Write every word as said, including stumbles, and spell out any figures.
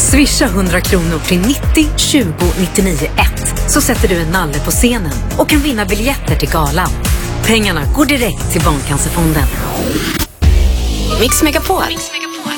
Swisha hundra kronor till nittio tjugo nittionio ett så sätter du en nalle på scenen och kan vinna biljetter till galan. Pengarna går direkt till Barncancerfonden. Mix Megapol.